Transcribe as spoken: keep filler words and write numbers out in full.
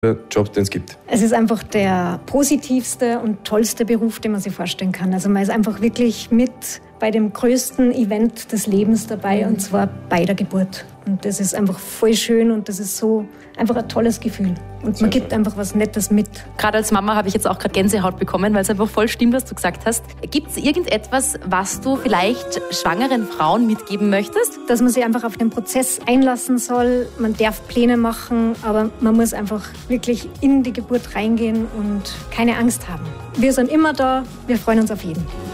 Job, den es gibt. Es ist einfach der positivste und tollste Beruf, den man sich vorstellen kann. Also man ist einfach wirklich mit bei dem größten Event des Lebens dabei, und zwar bei der Geburt. Und das ist einfach voll schön und das ist so einfach ein tolles Gefühl. Und man gibt einfach was Nettes mit. Gerade als Mama habe ich jetzt auch gerade Gänsehaut bekommen, weil es einfach voll stimmt, was du gesagt hast. Gibt es irgendetwas, was du vielleicht schwangeren Frauen mitgeben möchtest? Dass man sich einfach auf den Prozess einlassen soll. Man darf Pläne machen, aber man muss einfach wirklich in die Geburt reingehen und keine Angst haben. Wir sind immer da, wir freuen uns auf jeden.